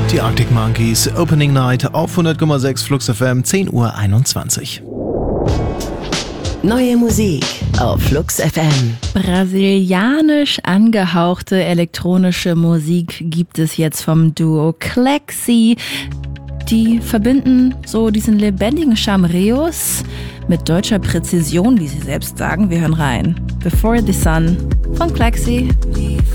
Die Arctic Monkeys, Opening Night auf 100,6 Flux FM, 10:21 Uhr. Neue Musik auf Flux FM. Brasilianisch angehauchte elektronische Musik gibt es jetzt vom Duo Clexi. Die verbinden so diesen lebendigen Chamreos mit deutscher Präzision, wie sie selbst sagen. Wir hören rein. Before the Sun von Clexi.